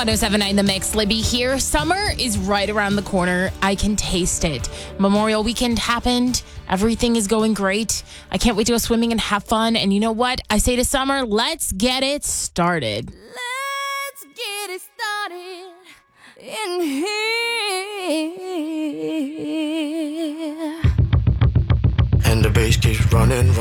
1079 The Mix. Libby here. Summer is right around the corner. I can taste it. Memorial weekend happened. Everything is going great. I can't wait to go swimming and have fun. And you know what? I say to summer, let's get it started. Let's get it started in here. And the bass keeps running.